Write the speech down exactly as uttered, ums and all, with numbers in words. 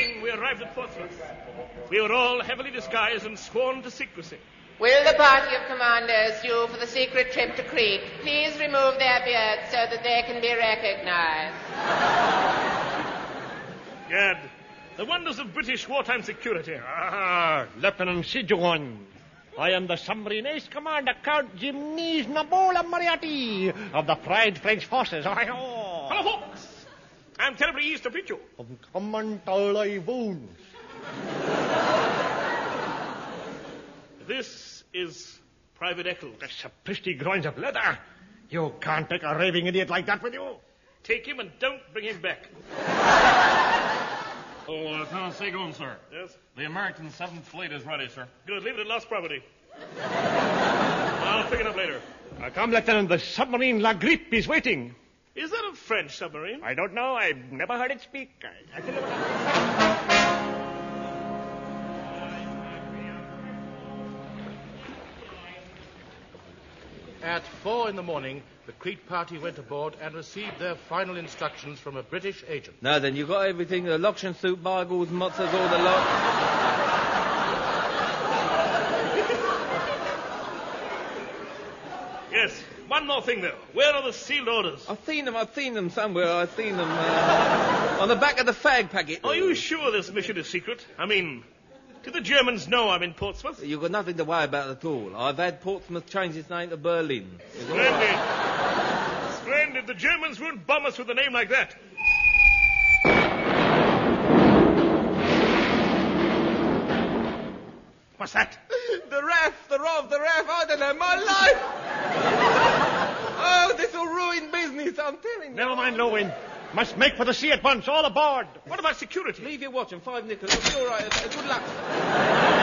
morning we arrived at Portsmouth. We were all heavily disguised and sworn to secrecy. Will the party of commanders due for the secret trip to Crete please remove their beards so that they can be recognized? Gad, the wonders of British wartime security. Ah, Lieutenant Sijuan. I am the submarine ace commander, Count Gymnese Nabola Moriarty of the Fried French Forces. Hello, folks! I'm terribly eased to meet you. Commander wounds. This is Private Eccles. That's a pretty groins of leather. You can't take a raving idiot like that with you. Take him and don't bring him back. Oh, Lieutenant Seagoon, sir. Yes? The American seventh Fleet is ready, sir. Good. Leave it at lost property. I'll pick it up later. Uh, come, Lieutenant. The submarine La Grippe is waiting. Is that a French submarine? I don't know. I've never heard it speak. I, I can never... At four in the morning, the Crete party went aboard and received their final instructions from a British agent. Now then, you've got everything, the loction suit, bargles, mozzas, all the lot. Yes. One more thing, though. Where are the sealed orders? I've seen them, I've seen them somewhere. I've seen them uh, on the back of the fag packet. Are you sure this mission is secret? I mean, do the Germans know I'm in Portsmouth? You've got nothing to worry about at all. I've had Portsmouth change its name to Berlin. Splendid. Splendid. The Germans won't bomb us with a name like that. What's that? The R A F, the R O V, the R A F, I don't know, my life! Oh, this will ruin business, I'm telling you. Never mind, Lowen. Must make for the sea at once, all aboard. What about security? Leave your watch and five nickels. It'll be all right. Good luck.